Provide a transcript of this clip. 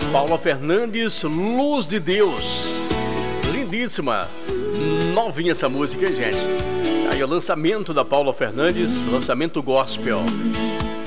Paula Fernandes, Luz de Deus. Lindíssima. Novinha essa música, hein, gente? Aí o lançamento da Paula Fernandes, lançamento gospel.